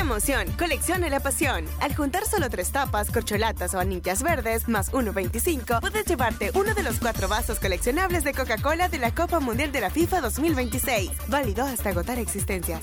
emoción, colecciona la pasión. Al juntar solo 3 tapas, corcholatas o anillas verdes, más 1.25, puedes llevarte uno de los 4 vasos coleccionables de Coca-Cola de la Copa Mundial de la FIFA 2026. Válido hasta agotar existencias.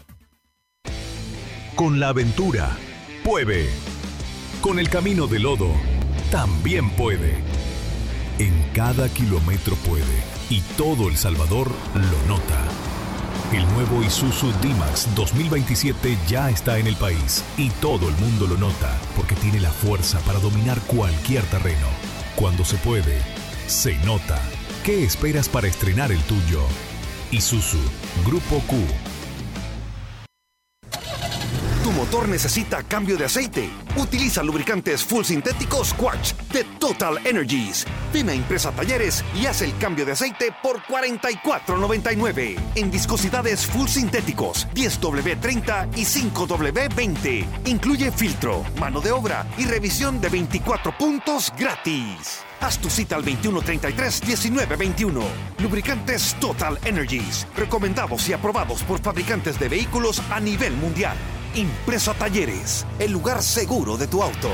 Con la aventura, puede. Con el camino de lodo, también puede. En cada kilómetro puede. Y todo El Salvador lo nota. El nuevo Isuzu D-Max 2027 ya está en el país. Y todo el mundo lo nota, porque tiene la fuerza para dominar cualquier terreno. Cuando se puede, se nota. ¿Qué esperas para estrenar el tuyo? Isuzu, Grupo Q. Tu motor necesita cambio de aceite. Utiliza lubricantes full sintéticos Quartz de Total Energies. Ven a Impresa Talleres y haz el cambio de aceite por $44.99. En viscosidades full sintéticos 10W30 y 5W20. Incluye filtro, mano de obra y revisión de 24 puntos gratis. Haz tu cita al 2133-1921. Lubricantes Total Energies. Recomendados y aprobados por fabricantes de vehículos a nivel mundial. Impresa Talleres, el lugar seguro de tu auto.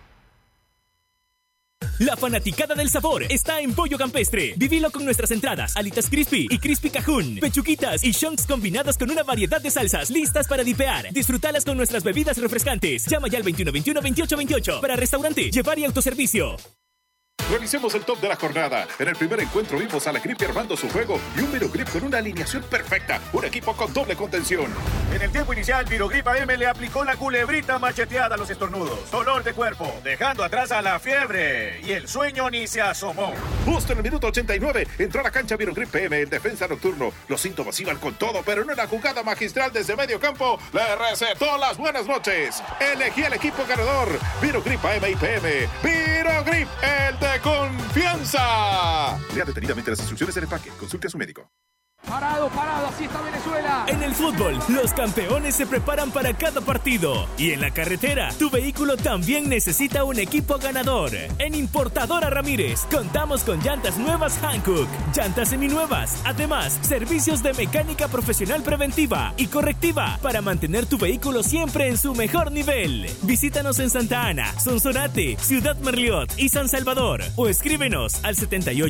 La fanaticada del sabor está en Pollo Campestre. Vivilo con nuestras entradas, alitas crispy y crispy cajún, pechuquitas y chunks combinadas con una variedad de salsas listas para dipear. Disfrútalas con nuestras bebidas refrescantes. Llama ya al 2121-2828 para restaurante, llevar y autoservicio. Revisemos el top de la jornada. En el primer encuentro vimos a la Grip armando su juego y un Virogrip con una alineación perfecta. Un equipo con doble contención. En el tiempo inicial, Virogrip AM le aplicó la culebrita macheteada a los estornudos. Dolor de cuerpo, dejando atrás a la fiebre. Y el sueño ni se asomó. Justo en el minuto 89, entró a la cancha Virogrip PM en defensa nocturno. Los síntomas iban con todo, pero en una jugada magistral desde medio campo, le recetó las buenas noches. Elegí el equipo ganador. Virogrip AM y PM. Virogrip, el de confianza. Lea detenidamente las instrucciones del empaque. Consulte a su médico. Parado, así está Venezuela. En el fútbol, los campeones se preparan para cada partido. Y en la carretera, tu vehículo también necesita un equipo ganador. En Importadora Ramírez, contamos con llantas nuevas Hankook, llantas seminuevas. Además, servicios de mecánica profesional preventiva y correctiva para mantener tu vehículo siempre en su mejor nivel. Visítanos en Santa Ana, Sonsonate, Ciudad Merliot y San Salvador. O escríbenos al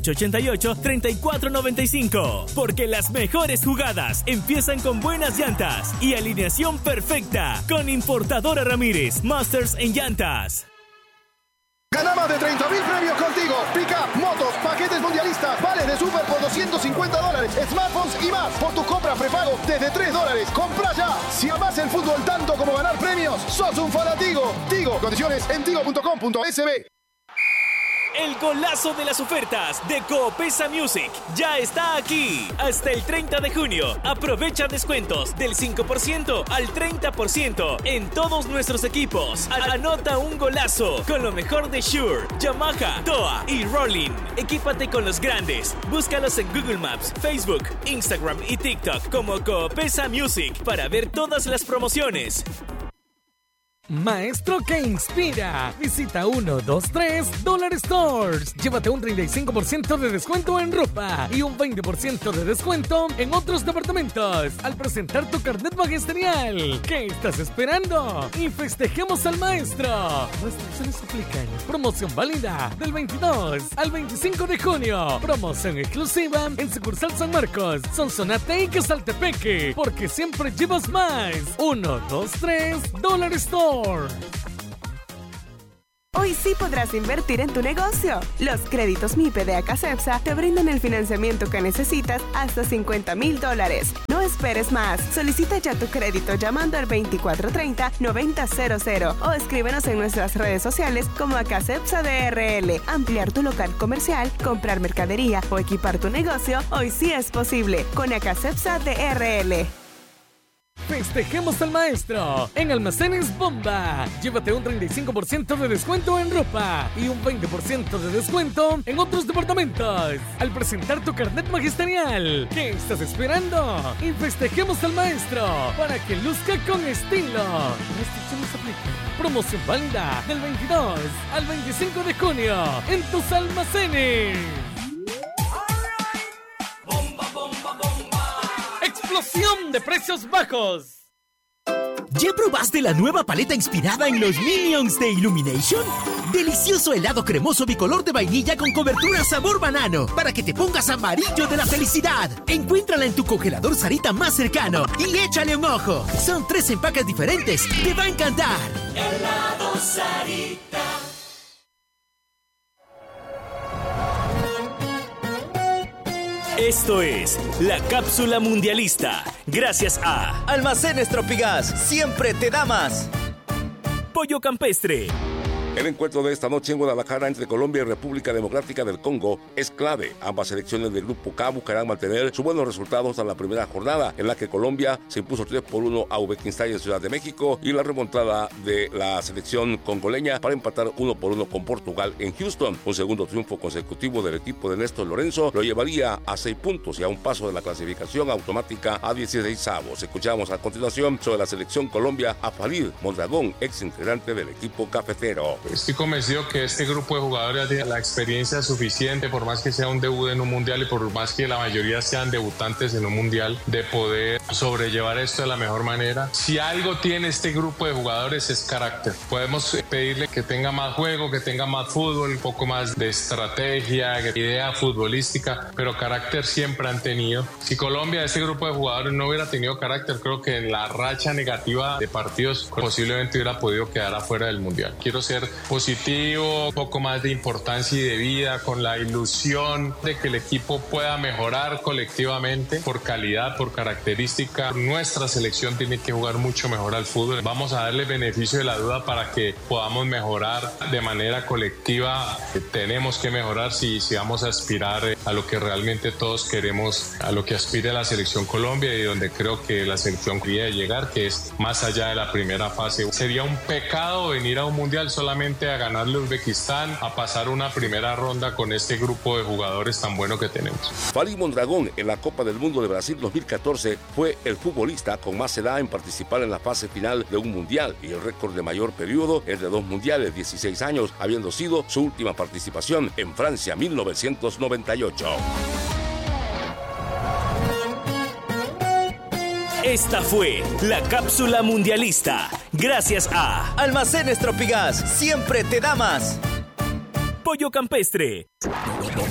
7888-3495. Porque las mejores jugadas empiezan con buenas llantas y alineación perfecta con Importadora Ramírez, Masters en llantas. Gana más de 30,000 premios contigo. Pick-up, motos, paquetes mundialistas, vales de super por $250, smartphones y más. Por tu compra prepago desde $3. Compra ya. Si amas el fútbol tanto como ganar premios, sos un fanatigo. Tigo, condiciones en tigo.com.sb. El golazo de las ofertas de Coopesa Music ya está aquí. Hasta el 30 de junio. Aprovecha descuentos del 5% al 30% en todos nuestros equipos. Anota un golazo con lo mejor de Shure, Yamaha, TOA y Rollin. Equípate con los grandes. Búscalos en Google Maps, Facebook, Instagram y TikTok como Coopesa Music para ver todas las promociones. Maestro que inspira. Visita 123 Dollar Stores. Llévate un 35% de descuento en ropa y un 20% de descuento en otros departamentos al presentar tu carnet magisterial. ¿Qué estás esperando? Y festejemos al maestro. Restricciones aplican. Promoción válida del 22 al 25 de junio. Promoción exclusiva en sucursal San Marcos, Sonsonate y Quesaltepeque. Porque siempre llevas más. 123 Dollar Stores. Hoy sí podrás invertir en tu negocio. Los créditos MIPE de Acacepsa te brindan el financiamiento que necesitas hasta $50,000. No esperes más. Solicita ya tu crédito llamando al 2430-9000 o escríbenos en nuestras redes sociales como Acacepsa DRL. Ampliar tu local comercial, comprar mercadería o equipar tu negocio, hoy sí es posible con Acacepsa DRL. Festejemos al maestro en Almacenes Bomba. Llévate un 35% de descuento en ropa y un 20% de descuento en otros departamentos al presentar tu carnet magisterial. ¿Qué estás esperando? Y festejemos al maestro para que luzca con estilo. Restricciones aplican. Promoción válida del 22 al 25 de junio en tus almacenes. ¡Explosión de precios bajos! ¿Ya probaste la nueva paleta inspirada en los Minions de Illumination? Delicioso helado cremoso bicolor de vainilla con cobertura sabor banano para que te pongas amarillo de la felicidad. Encuéntrala en tu congelador Sarita más cercano y échale un ojo. Son 3 empaques diferentes. ¡Te va a encantar! Helado Sarita. Esto es la Cápsula Mundialista, gracias a Almacenes Tropigas, siempre te da más. Pollo Campestre. El encuentro de esta noche en Guadalajara entre Colombia y República Democrática del Congo es clave. Ambas selecciones del Grupo K buscarán mantener sus buenos resultados a la primera jornada, en la que Colombia se impuso 3-1 a Uzbekistán en Ciudad de México, y la remontada de la selección congoleña para empatar 1-1 con Portugal en Houston. Un segundo triunfo consecutivo del equipo de Néstor Lorenzo lo llevaría a 6 puntos y a un paso de la clasificación automática a 16avos. Escuchamos a continuación sobre la selección Colombia a Farid Mondragón, ex integrante del equipo cafetero. Estoy convencido que este grupo de jugadores tiene la experiencia suficiente, por más que sea un debut en un mundial y por más que la mayoría sean debutantes en un mundial, de poder sobrellevar esto de la mejor manera. Si algo tiene este grupo de jugadores es carácter. Podemos pedirle que tenga más juego, que tenga más fútbol, un poco más de estrategia, idea futbolística, pero carácter siempre han tenido. Si Colombia, este grupo de jugadores, no hubiera tenido carácter, creo que en la racha negativa de partidos posiblemente hubiera podido quedar afuera del mundial. Quiero ser positivo, un poco más de importancia y de vida, con la ilusión de que el equipo pueda mejorar colectivamente por calidad, por característica. Nuestra selección tiene que jugar mucho mejor al fútbol. Vamos a darle beneficio de la duda para que podamos mejorar de manera colectiva. Tenemos que mejorar si vamos a aspirar a lo que realmente todos queremos, a lo que aspire la selección Colombia y donde creo que la selección quería llegar, que es más allá de la primera fase. Sería un pecado venir a un mundial solamente a ganarle a Uzbekistán, a pasar una primera ronda con este grupo de jugadores tan bueno que tenemos. Farid Mondragón en la Copa del Mundo de Brasil 2014 fue el futbolista con más edad en participar en la fase final de un mundial, y el récord de mayor periodo es de 2 mundiales, 16 años, habiendo sido su última participación en Francia 1998. Esta fue la Cápsula Mundialista, gracias a Almacenes Tropigas, siempre te da más. Pollo Campestre.